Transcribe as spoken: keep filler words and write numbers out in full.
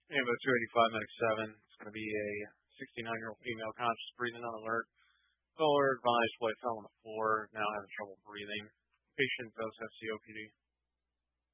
Ambo two eighty-five Medic seven. It's going to be a sixty-nine-year-old female conscious breathing on alert. Caller advised flight fell on the floor, now having trouble breathing. Patient does have C O P D.